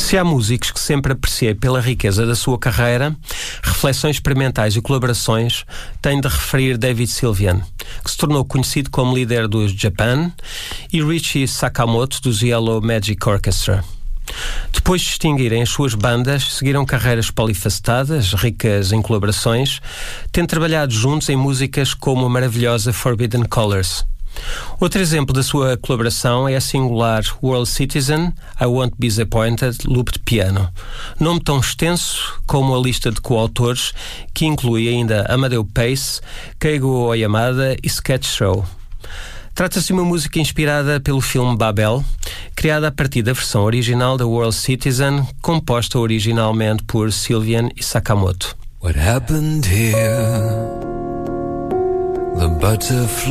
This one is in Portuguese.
Se há músicos que sempre apreciei pela riqueza da sua carreira, reflexões experimentais e colaborações, tenho de referir David Sylvian, que se tornou conhecido como líder dos Japan, e Richie Sakamoto dos Yellow Magic Orchestra. Depois de distinguirem as suas bandas, seguiram carreiras polifacetadas, ricas em colaborações, tendo trabalhado juntos em músicas como a maravilhosa Forbidden Colors. Outro exemplo da sua colaboração é a singular World Citizen, I Won't Be Disappointed, loop de piano. Nome tão extenso como a lista de coautores, que inclui ainda Amadeu Pace, Keigo Oyamada e Sketch Show. Trata-se de uma música inspirada pelo filme Babel, criada a partir da versão original da World Citizen, composta originalmente por Sylvian e Sakamoto. What happened here? The butterfly